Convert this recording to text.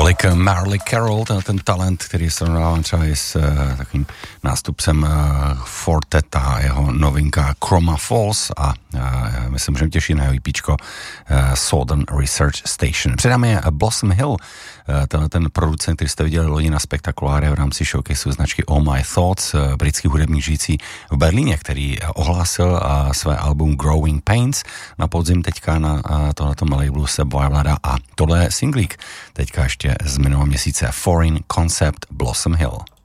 Tolik Marley Carroll, ten talent, který srovnávám třeba i s takovým nástupcem Forteta a jeho novinka Chroma Falls a my se můžeme těšit na jeho EPčko Southern Research Station. Před námi je Blossom Hill, ten producent, který jste viděli loni na Spektakuláře v rámci showcaseu značky All My Thoughts, britský hudebník žijící v Berlíně, který ohlásil své album Growing Pains na podzim teďka na tohletom labelu Seb Vajvlada a tohle je singlík teďka ještě z minulého měsíce Foreign Concept Blossom Hill.